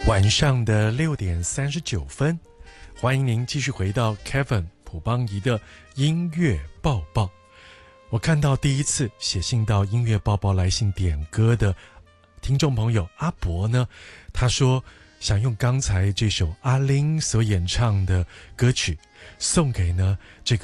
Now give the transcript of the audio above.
晚上的6:39，欢迎您继续回到 Kevin 朴邦仪的音乐报报。我看到第一次写信到音乐报报来信点歌的听众朋友阿伯呢，他说想用刚才这首阿玲所演唱的歌曲送给呢这个